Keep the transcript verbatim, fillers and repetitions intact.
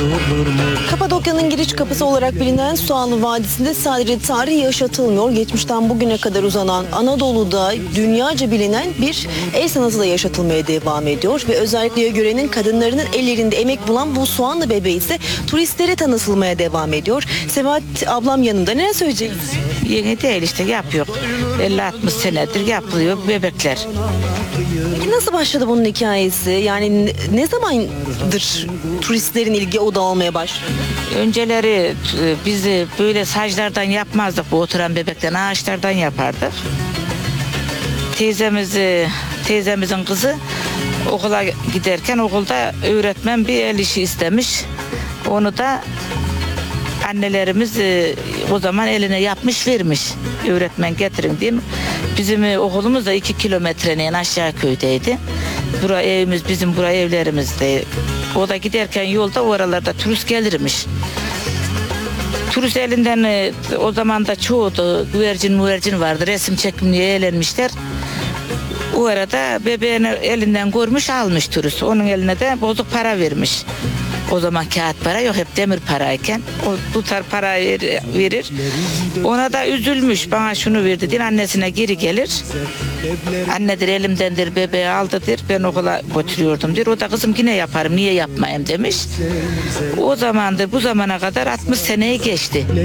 Kapadokya'nın giriş kapısı olarak bilinen Soğanlı Vadisi'nde sadece tarih yaşatılmıyor. Geçmişten bugüne kadar uzanan Anadolu'da dünyaca bilinen bir el sanatı da yaşatılmaya devam ediyor. Ve özellikle yörenin kadınlarının ellerinde emek bulan bu soğanlı bebeği ise turistlere tanıtılmaya devam ediyor. Sebat ablam yanında, ne söyleyeceksiniz? Yeni değil işte, yapıyor. elli altmış senedir yapılıyor bebekler. Peki nasıl başladı bunun hikayesi? Yani ne zamandır turistlerin ilgi odağı olmaya başladı? Önceleri e, bizi böyle saclardan yapmazdık, bu oturan bebekten ağaçlardan yapardık. Teyzemizi, teyzemizin kızı okula giderken okulda öğretmen bir el işi istemiş. Onu da annelerimiz e, o zaman eline yapmış vermiş. Öğretmen getirin diye. Bizim e, okulumuz da iki kilometrenin aşağı köydeydi. Bura evimiz, bizim bura evlerimizde. O da giderken yolda oralarda turist gelirmiş. Turist elinden e, o zaman da çoğu da güvercin müvercin vardı. Resim çekimliğe eğlenmişler. O arada bebeğini elinden görmüş, almış turist. Onun eline de bozuk para vermiş. O zaman kağıt para yok, hep demir parayken o tutar parayı verir. Ona da üzülmüş, bana şunu verdi diye annesine geri gelir. Annedir elimdendir bebeği aldıdır, ben okula götürüyordum diyor. O da kızım yine yaparım, niye yapmayayım demiş. O zamandır bu zamana kadar altmış seneyi geçti.